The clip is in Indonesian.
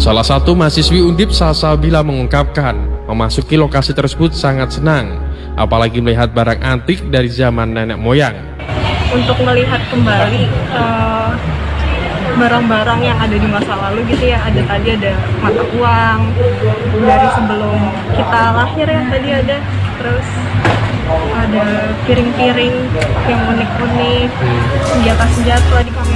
Salah satu mahasiswi Undip, Salsabila, mengungkapkan memasuki lokasi tersebut sangat senang, apalagi melihat barang antik dari zaman nenek moyang. Untuk melihat kembali barang-barang yang ada di masa lalu gitu ya. Tadi ada mata uang dari sebelum kita lahir ya, tadi ada. Terus ada piring-piring yang unik-unik, senjata-senjata di kamera.